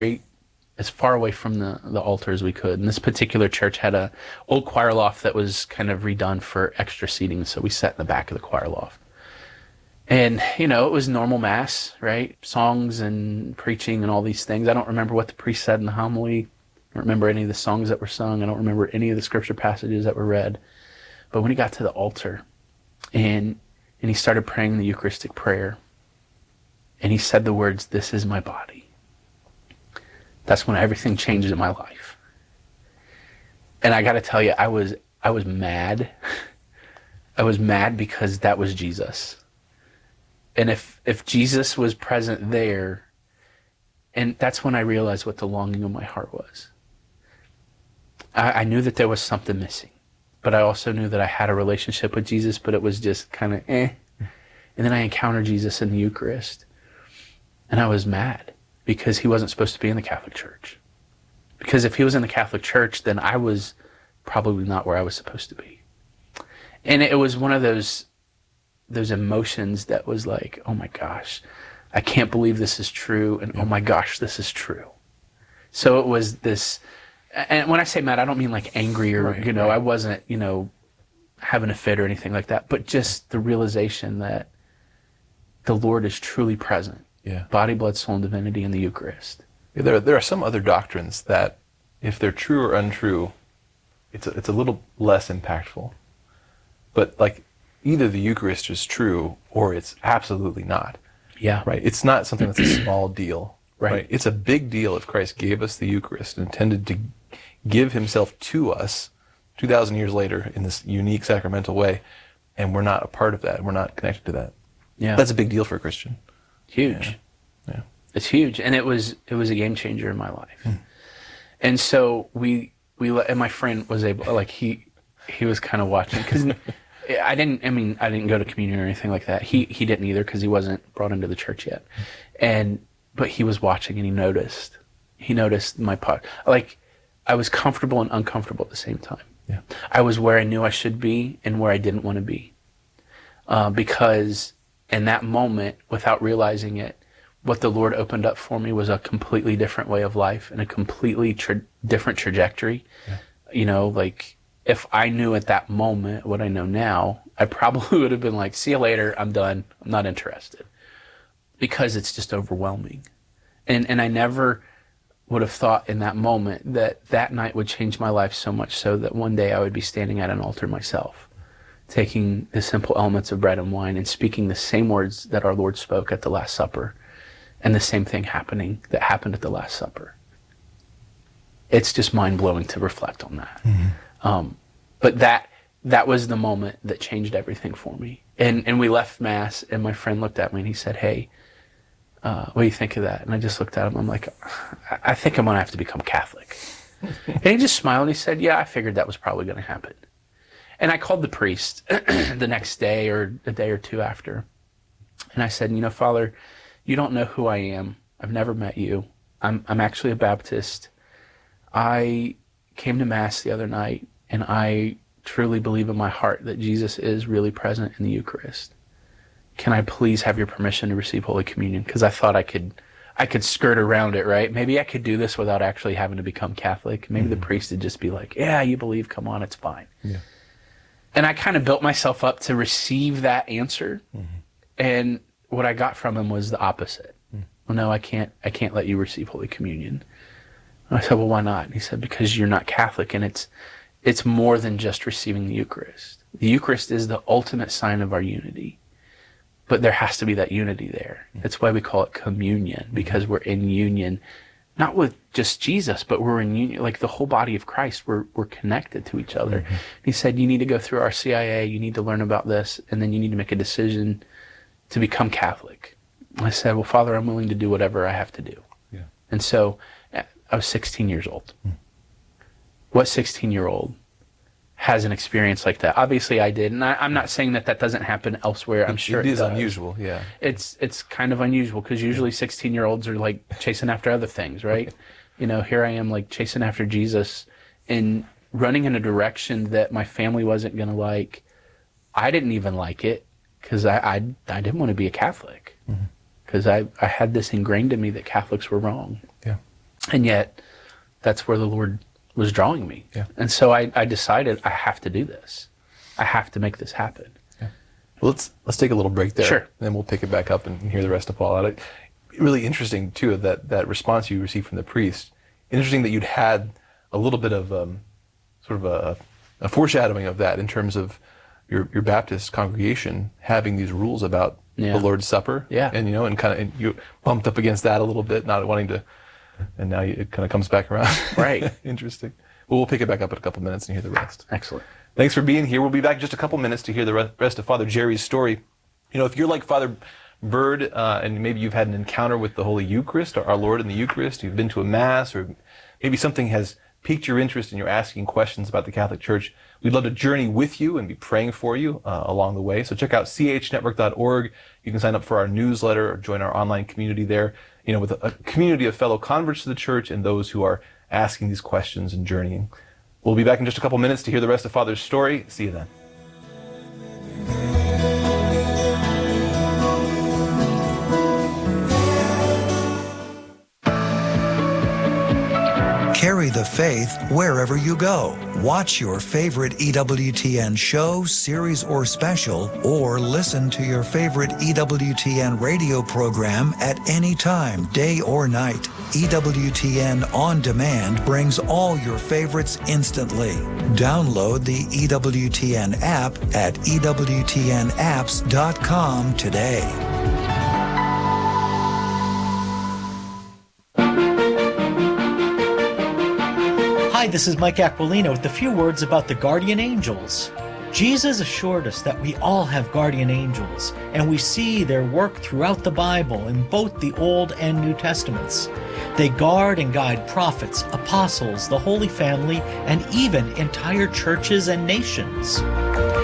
as far away from the altar as we could. And this particular church had a old choir loft that was kind of redone for extra seating, so we sat in the back of the choir loft. And, it was normal mass, right? Songs and preaching and all these things. I don't remember what the priest said in the homily. I don't remember any of the songs that were sung. I don't remember any of the scripture passages that were read. But when he got to the altar and he started praying the Eucharistic prayer, and he said the words, "This is my body," that's when everything changed in my life. And I got to tell you, I was mad. I was mad because that was Jesus. And if Jesus was present there, and that's when I realized what the longing of my heart was. I knew that there was something missing, but I also knew that I had a relationship with Jesus, but it was just kind of And then I encountered Jesus in the Eucharist, and I was mad because he wasn't supposed to be in the Catholic Church. Because if he was in the Catholic Church, then I was probably not where I was supposed to be. And it was one of those emotions that was like, oh my gosh, I can't believe this is true, and oh my gosh, this is true. So it was this, and when I say mad, I don't mean like angry or, right. I wasn't, having a fit or anything like that, but just the realization that the Lord is truly present. Yeah. Body, blood, soul, and divinity in the Eucharist. Yeah, there are some other doctrines that, if they're true or untrue, it's a little less impactful. But like, either the Eucharist is true or it's absolutely not. Yeah. Right? It's not something that's a small deal. Right. It's a big deal if Christ gave us the Eucharist and intended to give himself to us 2,000 years later in this unique sacramental way, and we're not a part of that. We're not connected to that. Yeah. That's a big deal for a Christian. Huge. Yeah. It's huge. And it was a game changer in my life. And so and my friend was able, like, he was kind of watching, because I didn't go to communion or anything like that. He didn't either, because he wasn't brought into the church yet. But he was watching, and he noticed my part. Like, I was comfortable and uncomfortable at the same time. Yeah. I was where I knew I should be and where I didn't want to be. Because in that moment, without realizing it, what the Lord opened up for me was a completely different way of life and a completely different trajectory. Yeah. Like, if I knew at that moment what I know now, I probably would have been like, see you later, I'm done, I'm not interested. Because it's just overwhelming. And I never would have thought in that moment that night would change my life so much so that one day I would be standing at an altar myself, taking the simple elements of bread and wine and speaking the same words that our Lord spoke at the Last Supper, and the same thing that happened at the Last Supper. It's just mind-blowing to reflect on that. Mm-hmm. But that was the moment that changed everything for me. And we left Mass, and my friend looked at me and he said, "Hey, what do you think of that?" And I just looked at him. I'm like, I think I'm going to have to become Catholic. And he just smiled and he said, "Yeah, I figured that was probably going to happen." And I called the priest the next day or a day or two after. And I said, "Father, you don't know who I am. I've never met you. I'm actually a Baptist. I came to Mass the other night, and I truly believe in my heart that Jesus is really present in the Eucharist. Can I please have your permission to receive Holy Communion?" Because I thought I could skirt around it, right? Maybe I could do this without actually having to become Catholic. Maybe the priest would just be like, "Yeah, you believe, come on, it's fine." Yeah. And I kind of built myself up to receive that answer. Mm-hmm. And what I got from him was the opposite. "Well, no, I can't let you receive Holy Communion." And I said, "Well, why not?" And he said, "Because you're not Catholic, and it's more than just receiving the Eucharist. The Eucharist is the ultimate sign of our unity. But there has to be that unity there. That's why we call it communion, because we're in union, not with just Jesus, but we're in union, like the whole body of Christ. We're connected to each other." Mm-hmm. He said, "You need to go through our CIA, you need to learn about this, and then you need to make a decision to become Catholic." I said, "Well, Father, I'm willing to do whatever I have to do." Yeah. And so I was 16 years old. What 16-year-old has an experience like that? Obviously I did, and I'm not saying that doesn't happen elsewhere. I'm sure it is unusual. Yeah, it's kind of unusual, because usually 16-year-olds are like chasing after other things, right? Here I am, like, chasing after Jesus and running in a direction that my family wasn't going to like. I didn't even like it, because I didn't want to be a Catholic, because I had this ingrained in me that Catholics were wrong. Yeah. And yet, that's where the Lord was drawing me. Yeah. And so I decided I have to do this. I have to make this happen. Yeah. Well, let's take a little break there. Sure. And then we'll pick it back up and hear the rest of Paul out. Really interesting, too, that response you received from the priest. Interesting that you'd had a little bit of sort of a foreshadowing of that in terms of your Baptist congregation having these rules about the Lord's Supper. Yeah. And, and you bumped up against that a little bit, not wanting to, and now it kind of comes back around. Right. Interesting. Well, we'll pick it back up in a couple minutes and hear the rest. Excellent. Thanks for being here. We'll be back in just a couple minutes to hear the rest of Father Jerry's story. If you're like Father Bird, and maybe you've had an encounter with the Holy Eucharist, or our Lord in the Eucharist, you've been to a Mass, or maybe something has piqued your interest and you're asking questions about the Catholic Church, we'd love to journey with you and be praying for you along the way. So check out chnetwork.org. You can sign up for our newsletter or join our online community there, with a community of fellow converts to the Church and those who are asking these questions and journeying. We'll be back in just a couple minutes to hear the rest of Father's story. See you then. Carry the faith wherever you go. Watch your favorite EWTN show, series, or special, or listen to your favorite EWTN radio program at any time, day or night. EWTN On Demand brings all your favorites instantly. Download the EWTN app at EWTNapps.com today. Hi, this is Mike Aquilino with a few words about the guardian angels. Jesus assured us that we all have guardian angels, and we see their work throughout the Bible in both the Old and New Testaments. They guard and guide prophets, apostles, the Holy Family, and even entire churches and nations.